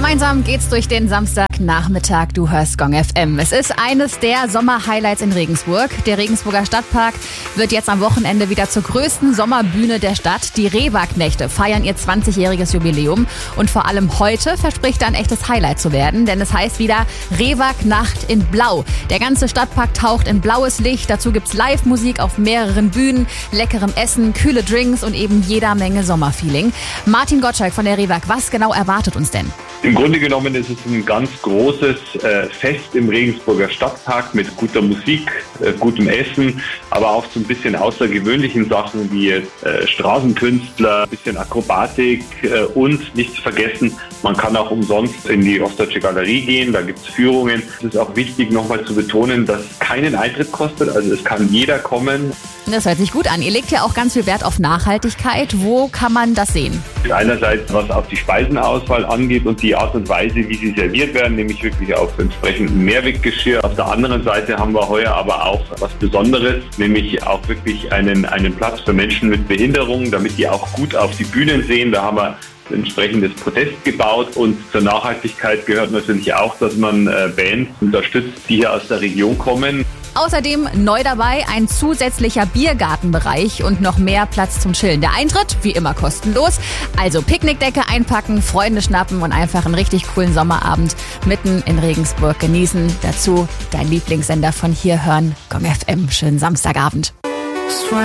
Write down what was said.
Gemeinsam geht's durch den Samstagnachmittag. Du hörst Gong FM. Es ist eines der Sommerhighlights in Regensburg. Der Regensburger Stadtpark wird jetzt am Wochenende wieder zur größten Sommerbühne der Stadt. Die Rehwagknechte feiern ihr 20-jähriges Jubiläum. Und vor allem heute verspricht da ein echtes Highlight zu werden. Denn es heißt wieder Rehwagnacht in Blau. Der ganze Stadtpark taucht in blaues Licht. Dazu gibt's Live-Musik auf mehreren Bühnen, leckerem Essen, kühle Drinks und eben jeder Menge Sommerfeeling. Martin Gottschalk von der Rehwag, was genau erwartet uns denn? Im Grunde genommen ist es ein ganz großes Fest im Regensburger Stadtpark mit guter Musik, gutem Essen, aber auch so ein bisschen außergewöhnlichen Sachen wie Straßenkünstler, ein bisschen Akrobatik und nicht zu vergessen, man kann auch umsonst in die Ostdeutsche Galerie gehen, da gibt es Führungen. Es ist auch wichtig, nochmal zu betonen, dass es keinen Eintritt kostet, also es kann jeder kommen. Das hört sich gut an. Ihr legt ja auch ganz viel Wert auf Nachhaltigkeit. Wo kann man das sehen? Einerseits, was auch die Speisenauswahl angeht und die Art und Weise, wie sie serviert werden, nämlich wirklich auf entsprechendem Mehrweggeschirr. Auf der anderen Seite haben wir heuer aber auch was Besonderes, nämlich auch wirklich einen Platz für Menschen mit Behinderung, damit die auch gut auf die Bühnen sehen. Da haben wir ein entsprechendes Podest gebaut und zur Nachhaltigkeit gehört natürlich auch, dass man Bands unterstützt, die hier aus der Region kommen. Außerdem neu dabei ein zusätzlicher Biergartenbereich und noch mehr Platz zum Chillen. Der Eintritt, wie immer, kostenlos. Also Picknickdecke einpacken, Freunde schnappen und einfach einen richtig coolen Sommerabend mitten in Regensburg genießen. Dazu dein Lieblingssender von hier hören, Gong FM. Schönen Samstagabend.